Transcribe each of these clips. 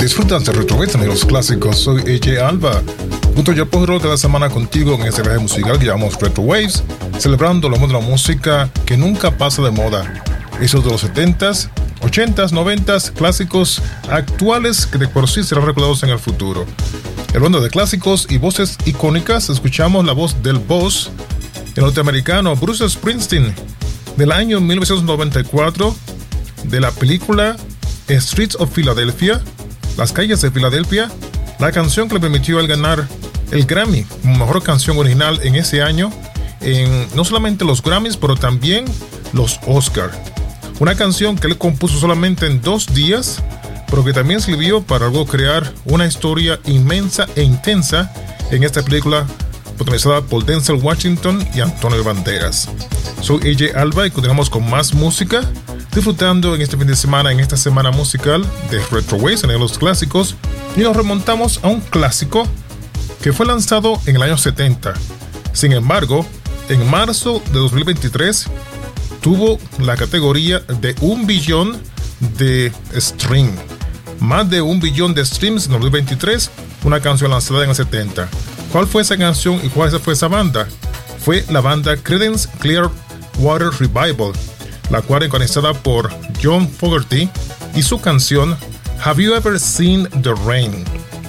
Disfrutas de Retrowaves, amigos clásicos. Soy AJ Alba. Junto yo por de la semana contigo en este viaje musical que llamamos Retrowaves, celebrando lo de la música que nunca pasa de moda. Esos de los 70s, 80s, 90s, clásicos actuales que de por sí serán recordados en el futuro. Hablando de clásicos y voces icónicas, escuchamos la voz del boss, el norteamericano Bruce Springsteen, del año 1994, de la película Streets of Philadelphia, Las calles de Filadelfia, la canción que le permitió al ganar el Grammy como mejor canción original en ese año, en no solamente los Grammys, pero también los Oscar. Una canción que él compuso solamente en 2 días, pero que también sirvió para luego crear una historia inmensa e intensa en esta película protagonizada por Denzel Washington y Antonio Banderas. Soy AJ Alba y continuamos con más música, disfrutando en este fin de semana, en esta semana musical de Retrowaves, en los clásicos, y nos remontamos a un clásico que fue lanzado en el año 70. Sin embargo, en marzo de 2023 tuvo la categoría de 1 billón de stream. Más de 1 billón de streams en 2023, una canción lanzada en el 70. ¿Cuál fue esa canción y cuál fue esa banda? Fue la banda Creedence Clearwater Revival, la cual organizada por John Fogerty y su canción Have You Ever Seen the Rain?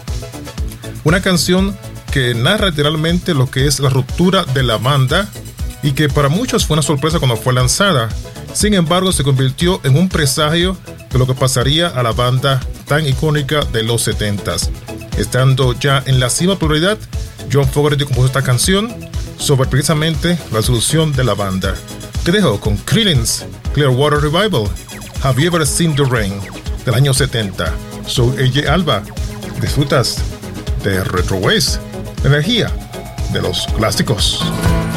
Una canción que narra literalmente lo que es la ruptura de la banda y que para muchos fue una sorpresa cuando fue lanzada. Sin embargo, se convirtió en un presagio de lo que pasaría a la banda tan icónica de los 70s. Estando ya en la cima de popularidad, John Fogerty compuso esta canción sobre precisamente la solución de la banda. Te dejo con Creedence Clearwater Revival, Have You Ever Seen the Rain, del año 70. Soy AJ Alba. Disfrutas de Retrowaves, la energía de los clásicos.